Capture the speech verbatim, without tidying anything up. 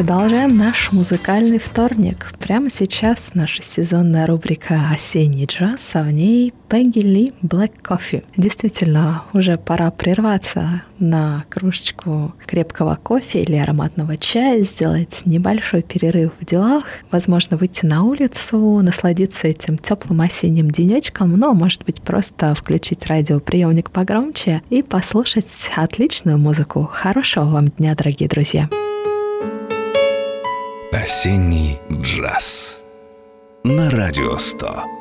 продолжаем наш музыкальный вторник. Прямо сейчас наша сезонная рубрика «Осенний джаз», а в ней Пегги Ли «Black Coffee». Действительно, уже пора прерваться на кружечку крепкого кофе или ароматного чая, сделать небольшой перерыв в делах, возможно, выйти на улицу, насладиться этим теплым осенним денечком, но, может быть, просто включить радиоприемник погромче и послушать отличную музыку. Хорошего вам дня, дорогие друзья! Осенний джаз на Радио сто.